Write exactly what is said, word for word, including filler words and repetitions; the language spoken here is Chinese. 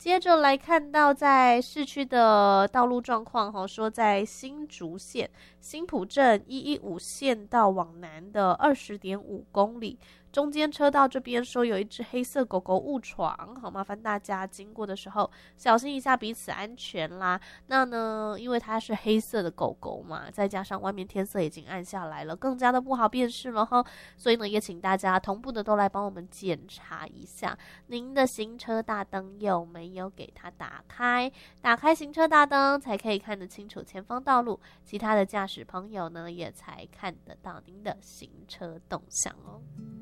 接着来看到在市区的道路状况，说在新竹县新埔镇一一五线道往南的 二十点五公里，中间车道这边说有一只黑色狗狗误闯，好，麻烦大家经过的时候小心一下，彼此安全啦。那呢，因为它是黑色的狗狗嘛，再加上外面天色已经暗下来了，更加的不好辨识了哈。所以呢，也请大家同步的都来帮我们检查一下，您的行车大灯有没有给它打开？打开行车大灯才可以看得清楚前方道路，其他的驾驶朋友呢也才看得到您的行车动向哦。